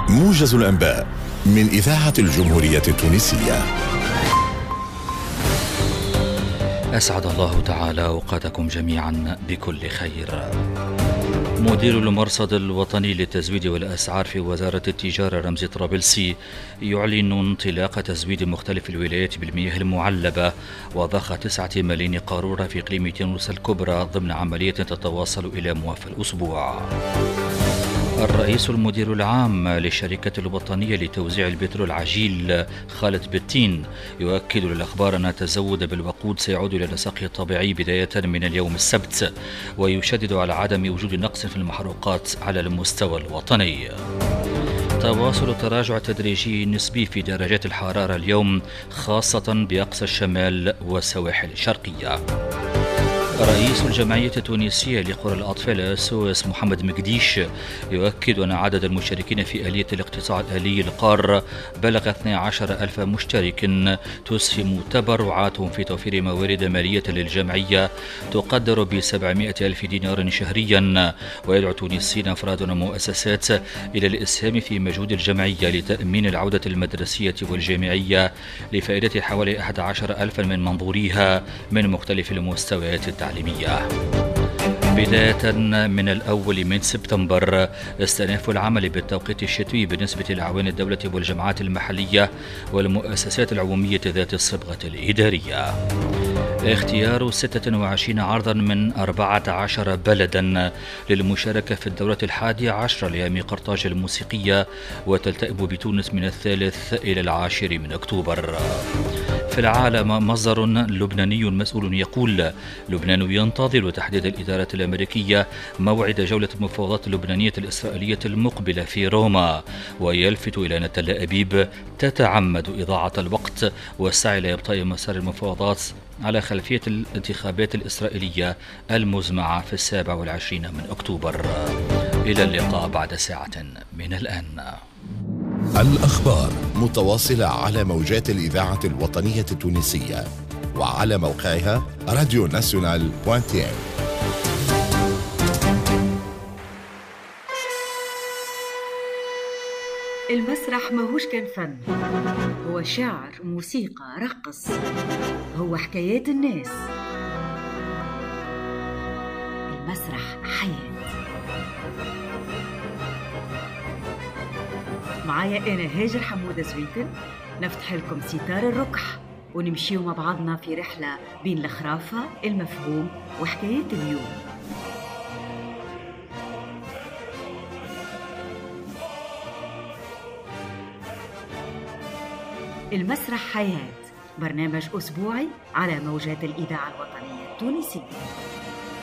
موجز الأنباء من إذاعة الجمهورية التونسية. أسعد الله تعالى أوقاتكم جميعا بكل خير. مدير المرصد الوطني للتزويد والأسعار في وزارة التجارة رمزي طرابلسي يعلن انطلاق تزويد مختلف الولايات بالمياه المعلبة وضخ 9 ملايين قارورة في إقليم تونس الكبرى ضمن عملية تتواصل إلى موافي الأسبوع. الرئيس المدير العام للشركة الوطنية لتوزيع البترول العجيل خالد بتين يؤكد للأخبار أن التزود بالوقود سيعود إلى نسقه الطبيعي بداية من اليوم السبت، ويشدد على عدم وجود نقص في المحروقات على المستوى الوطني. تواصل التراجع التدريجي النسبي في درجات الحرارة اليوم خاصة بأقصى الشمال والسواحل الشرقية. رئيس الجمعية التونسية لقرى الأطفال سوس محمد مقديش يؤكد أن عدد المشاركين في آلية الاقتصاد الآلي القار بلغ 12,000 مشترك تسهم تبرعاتهم في توفير موارد مالية للجمعية تقدر ب700,000 دينار شهريا، ويدعو تونسيين أفراد ومؤسسات إلى الإسهام في مجهود الجمعية لتأمين العودة المدرسية والجامعية لفائدة حوالي 11,000 من منظوريها من مختلف المستويات التعليمية. بداية من الأول من سبتمبر استئناف العمل بالتوقيت الشتوي بالنسبة لأعوان الدولة والجماعات المحلية والمؤسسات العمومية ذات الصبغة الإدارية. اختيار 26 عرضا من 14 بلدا للمشاركة في الدورة 11 لعام قرطاج الموسيقية، وتلتئم بتونس من 3 إلى 10 من أكتوبر. في العالم، مصدر لبناني مسؤول يقول لبنان ينتظر تحديد الإدارة الأمريكية موعد جولة المفاوضات اللبنانية الإسرائيلية المقبلة في روما، ويلفت إلى أن تل أبيب تتعمد إضاعة الوقت والسعي لإبطاء مسار المفاوضات على خلفية الانتخابات الإسرائيلية المزمعة في 27 من أكتوبر. إلى اللقاء بعد ساعة من الآن. الأخبار متواصلة على موجات الإذاعة الوطنية التونسية وعلى موقعها radionational.tv. المسرح ماهوش كان فن، هو شعر، موسيقى، رقص، هو حكايات الناس. المسرح حياة. معايا أنا هاجر حمودة زويتن، نفتح لكم ستار الركح ونمشيو مع بعضنا في رحلة بين الخرافة، المفهوم وحكايات اليوم. المسرح حياة، برنامج أسبوعي على موجات الإذاعة الوطنية التونسية.